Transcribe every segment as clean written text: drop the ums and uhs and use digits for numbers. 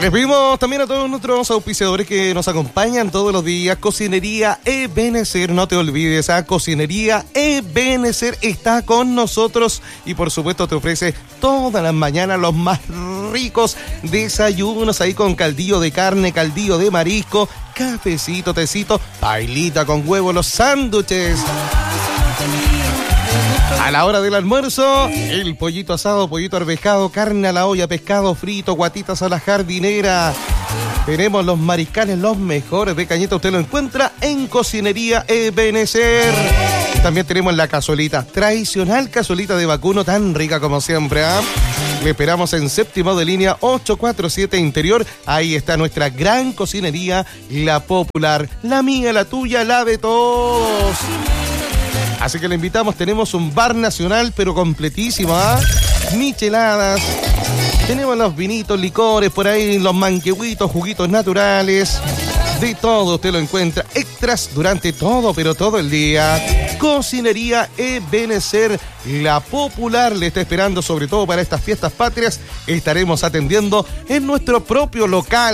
Les pedimos también a todos nuestros auspiciadores que nos acompañan todos los días. Cocinería Ebenezer, no te olvides, Cocinería Ebenezer está con nosotros y por supuesto te ofrece todas las mañanas los más ricos desayunos ahí con caldillo de carne, caldillo de marisco, cafecito, tecito, pailita con huevo, los sándwiches. A la hora del almuerzo, el pollito asado, pollito arvejado, carne a la olla, pescado frito, guatitas a la jardinera. Tenemos los mariscales, los mejores de Cañete. Usted lo encuentra en Cocinería Ebenezer. También tenemos la cazuelita, tradicional cazuelita de vacuno, tan rica como siempre. Le esperamos en Séptimo de Línea 847 Interior. Ahí está nuestra gran cocinería, la popular, la mía, la tuya, la de todos. Así que le invitamos, tenemos un bar nacional, pero completísimo, micheladas, tenemos los vinitos, licores, por ahí los manquehuitos, juguitos naturales, de todo usted lo encuentra, extras durante todo, pero todo el día. Cocinería Ebenezer, la popular, le está esperando, sobre todo para estas fiestas patrias, estaremos atendiendo en nuestro propio local.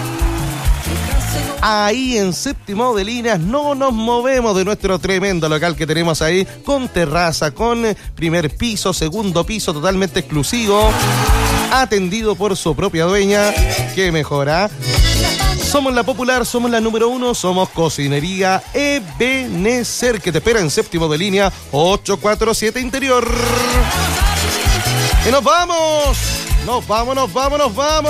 Ahí en Séptimo de Líneas no nos movemos de nuestro tremendo local que tenemos ahí, con terraza, con primer piso, segundo piso, totalmente exclusivo, atendido por su propia dueña. ¿Qué mejora? Somos la popular, somos la número 1, somos Cocinería Ebenezer, que te espera en Séptimo de Línea 847 Interior. ¡Y nos vamos! ¡Nos vamos, nos vamos, nos vamos!